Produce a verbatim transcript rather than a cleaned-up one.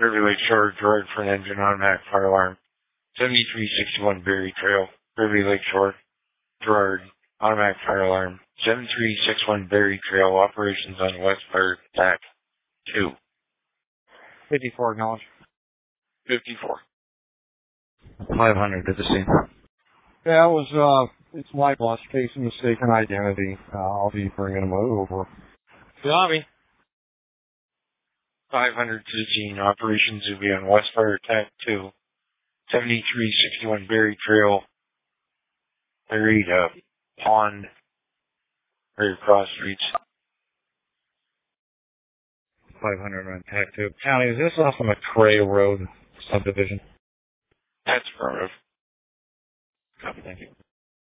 River Lake Shore, Gerard for an engine automatic fire alarm. seventy-three sixty-one Berry Trail, River Lake Shore, Gerard, automatic fire alarm. seventy-three sixty-one Berry Trail, operations on West Fire Attack two. fifty-four, acknowledge. fifty-four. five hundred to the scene. Yeah, it was, uh, it's my boss case of mistaken identity. Uh, I'll be bringing him over. Copy. five hundred to the scene, operations will be on West Fire Attack two. seventy-three sixty-one Berry Trail, buried, uh, pond, right across streets. five hundred on Attack two. County, is this off of McCray Road subdivision? That's affirmative. Copy, thank you.